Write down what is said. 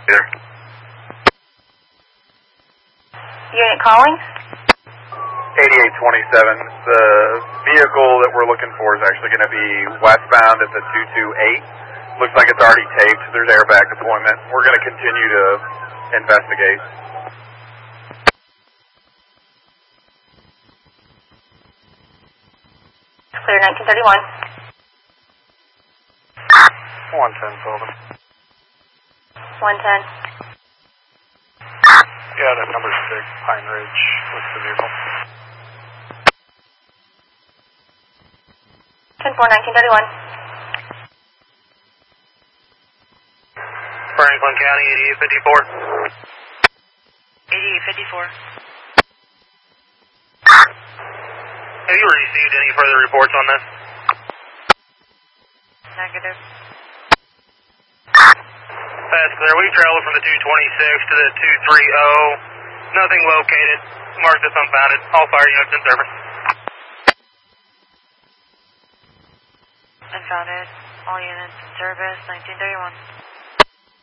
Here. Unit calling? 8827. The vehicle that we're looking for is actually going to be westbound at the 228. Looks like it's already taped. There's airbag deployment. We're going to continue to investigate. Clear 1931. 110, Sullivan. 110. Yeah, that number 6, Pine Ridge. What's the vehicle? 10-4, 1931. Franklin County, 8854. 8854. Have you received any further reports on this? Negative. That's clear. We traveled from the 226 to the 230. Nothing located. Mark this unfounded. All fire units in service. Unfounded. All units in service. 1931.